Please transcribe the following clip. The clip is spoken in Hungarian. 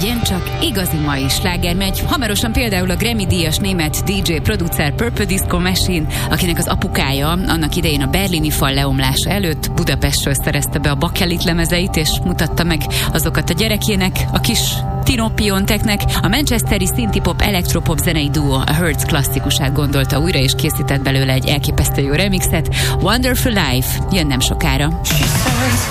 Ugyancsak igazi mai sláger megy. Hamarosan például a Grammy-díjas német DJ producer Purple Disco Machine, akinek az apukája annak idején a berlini fal leomlása előtt Budapestről szerezte be a bakelit lemezeit, és mutatta meg azokat a gyerekének, a kis Tino Pionteknek. A manchesteri synthpop elektropop zenei duó a Hertz klasszikusát gondolta újra, és készített belőle egy elképesztő jó remixet. Wonderful Life jön nem sokára.